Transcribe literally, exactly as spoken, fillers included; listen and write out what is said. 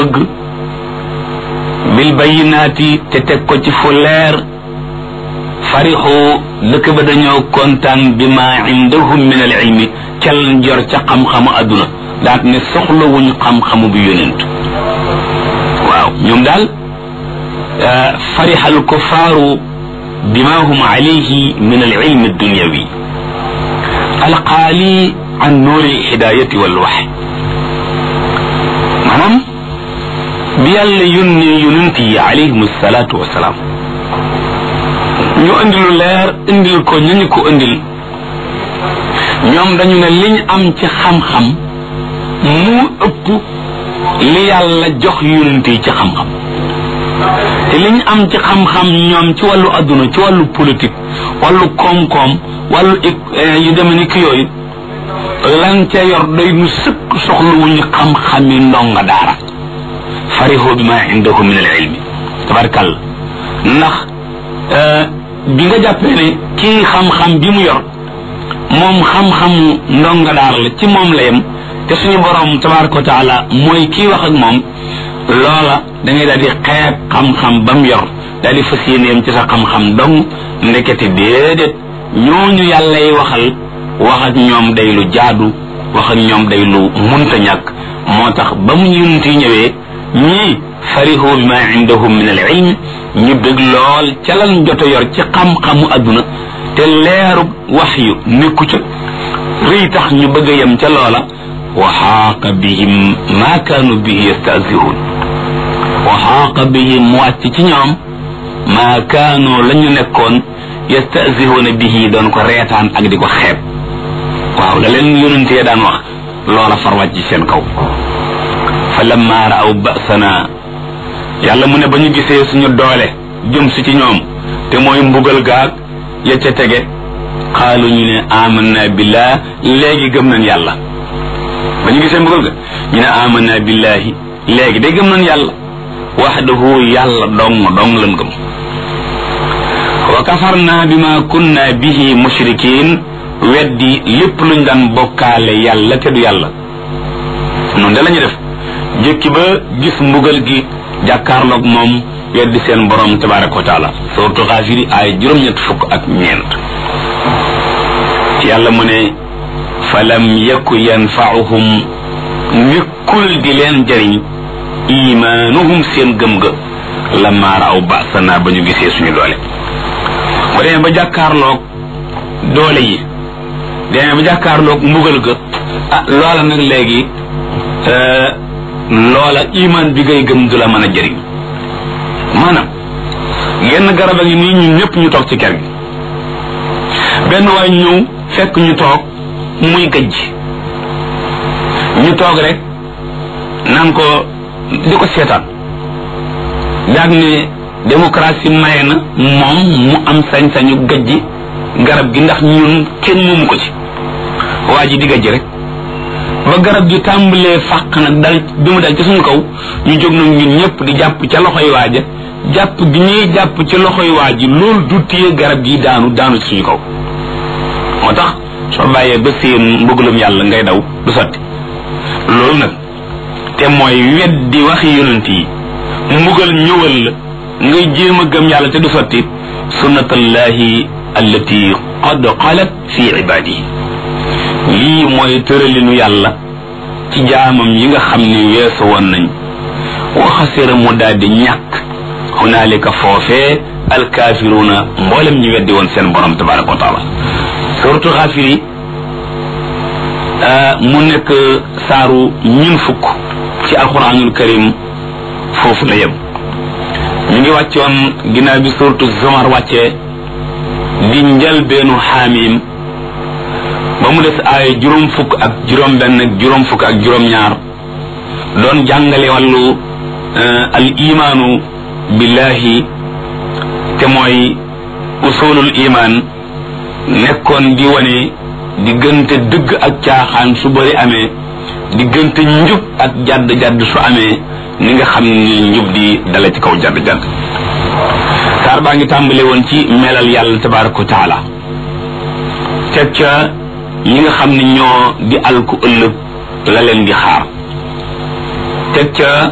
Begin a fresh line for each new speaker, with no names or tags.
dëgg bil bayyinaati te teg ko ci fu leer farixu dëkk ba dañoo kontaan bi ma indahum min al ilmi ca lañ jor ca xam-xamu adduna daat ne soxlawuñu xam-xamu bi yonent waaw ñoom daal farixa al kuffaaru bima hum alayhi min al ilmi ad-dunyawi alqaali an nuuri hidayati wal waxy maanaam bi yàlla yónnee yonent yi alayhim salaatu wasalaam ñu indi lu leer indil ko ñu ñu ko indil ñoom dañu ne liñ am ci xam-xam mu ëpp li yàlla jox yonent yi ci xam-xam te liñ am ci xam-xam ñoom ci wàllu adduna ci wàllu politique wàllu koom-koom wàllu yu deme ni ki yooyu lan ca yor day nu sëkk soxlawuñu xam-xami ndonga daara farihoo bi ma indahu min al ilmi tabarkàlla ndax bi nga jàppee ne kii xam-xam bi mu yor moom xam-xamu ndonga daara la ci moom la yem te suñu borom tabaraka wa taala mooy kii wax ak moom loola da ngay daal di xeeb xam-xam ba mu yor daal di fas yéeneem ci sa xam-xam dong ndekete déedéet ñooñu yàlla yi waxal wax ak ñoom day lu jaadu wax ak ñoom day lu munta ñàkk moo tax ba mu yonent yi ñëwee ñii farihu bima indahum min al ilm ñu bëgg lool ca lan jot a yor ci xam-xamu adduna te leeru wax yu nekku ca rëy tax ñu bëgg a yem ca loola wa xaaqa bihim ma kaanu bihi yastahzi'un wa xaaqa bihim wàcc ci ñoom ma kaanu la ñu nekkoon yastahzi'una bihi doon ko reetaan ak di ko xeeb waaw la leen yonentee daan wax loola far wàcc ci seen kaw fa lamma ra'aw ba'sana yàlla mu ne ba ñu gisee suñu doole jëm si ci ñoom te mooy mbugal gaag ya ca tege xaalu ñu ne amanna billah léegi gëm nañ yàlla ba ñu gisee mbugal ga ñu ne amanna billahi léegi day gëm nañ yàlla wahdahu yàlla dong dong lan gëm wa kafarna bima kunna bihi mushrikin weddi lépp luñ daan bokkaale yàlla te du yàlla noonu da lañu def jëkki ba gis mbugal gi jàkkaarloog moom weddi seen borom tabaraka wa taala suratu Xaafiri ay juróom-ñett fukk ak ñeent yàlla mu ne falam yaku yanfa'uhum nekkul di leen jëriñ imaanuhum seen gëm ga lamma ra'aw ba'sana ba ñu gisee suñu doole bu demee ba jàkkaarloog doole yi demee ba jàkkaarloog mbugal ga ah loola nag léegi loola iman bi ngay gëm du la mën a jëriñ maanaam genn garab a ngi nii ñun ñëpp ñu toog ci kër gi benn waay ñëw fekk ñu toog muy gëj ñu toog rek naan ko di ko seetaan daag ne démocratie maye na moom mu am sañ-sañu gëj garab gi ndax ñun kenn moomu ko ci waa ji di gëj rek ba garab gi tàmbalee fàq nag dal bi mu dal ci suñu kaw ñu jóg nag ñun ñëpp di jàpp ca loxoy waaja jàpp gi ñuy jàpp ci loxoy waaji loolu du téye garab gi daanu daanu ci suñu kaw moo tax soo bàyyee ba seen mbëggalum yàlla ngay daw du sotti loolu nag te mooy weddi waxi yonent yi mbugal ñëwal la ngay jéem a gëm yàlla te du sotti sunnatallahi allati qad xalat fi ibadihi lii mooy tëralinu yàlla ci jaamam yi nga xam ne weesu woon nañ waxasira mu daal di ñàkk hunaalika foofee alkaafiruuna mboolem ñu weddi woon seen borom tabaraka wa taala suratu Xaafiri mu nekk saaru ñun fukk ci alquranul karim foofu la yem ñu ngi wàccoon ginnaaw bi suratu Zumar wàccee di njëlbeenu Xaamim ba mu des ay juróom fukk ak juróom benn ak juróom fukk ak juróom ñaar doon jàngale wàllu al imaanu billahi te mooy usulul iman nekkoon di wane diggante dëgg ak caaxaan su bëri amee diggante njub ak jadd jadd su amee ni nga xam ni njub di dala ci kaw jadd jadd saar baa ngi tàmbale woon ci melal yàlla tabaraka wa taala teg ca yi nga xam ne ñoo di alku ëllëg la leen di xaar teg ca